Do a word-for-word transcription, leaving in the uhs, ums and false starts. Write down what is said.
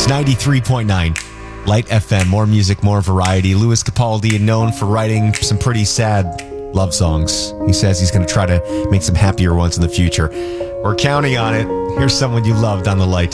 ninety-three point nine Light F M. More music, more variety. Louis Capaldi, known for writing some pretty sad love songs. He says he's going to try to make some happier ones in the future. We're counting on it. Here's someone you loved on the Light.